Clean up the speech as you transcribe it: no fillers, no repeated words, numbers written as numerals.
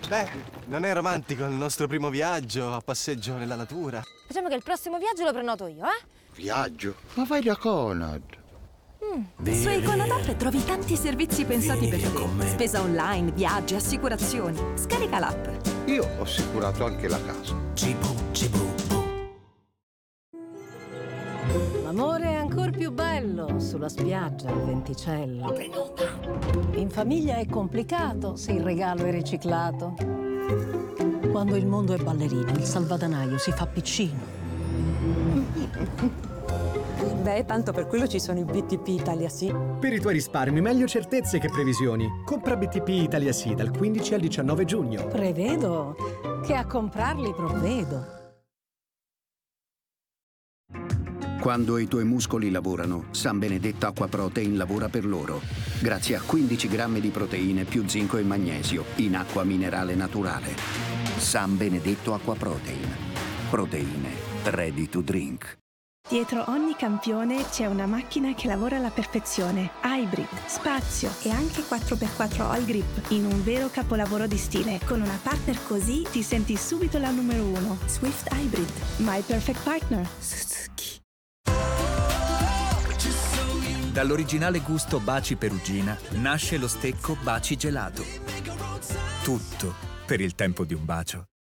Beh, non è romantico il nostro primo viaggio a passeggio nella natura? Facciamo che il prossimo viaggio lo prenoto io, eh? Viaggio? Ma vai da Conad. Su Conad App trovi tanti servizi pensati per te. Spesa online, viaggi, assicurazioni. Scarica l'app. Io ho assicurato anche la casa. L'amore è ancora più bello sulla spiaggia al venticello. In famiglia è complicato se il regalo è riciclato. Quando il mondo è ballerino, il salvadanaio si fa piccino. Beh, tanto per quello ci sono i BTP Italia Sì. Per i tuoi risparmi, meglio certezze che previsioni. Compra BTP Italia Sì dal 15 al 19 giugno. Prevedo che a comprarli provvedo. Quando i tuoi muscoli lavorano, San Benedetto Acqua Protein lavora per loro. Grazie a 15 grammi di proteine più zinco e magnesio in acqua minerale naturale. San Benedetto Acqua Protein. Proteine ready to drink. Dietro ogni campione c'è una macchina che lavora alla perfezione. Hybrid, spazio e anche 4x4 Oil Grip in un vero capolavoro di stile. Con una partner così ti senti subito la numero uno. Swift Hybrid, my perfect partner. Suzuki. Dall'originale gusto Baci Perugina nasce lo stecco Baci Gelato. Tutto per il tempo di un bacio.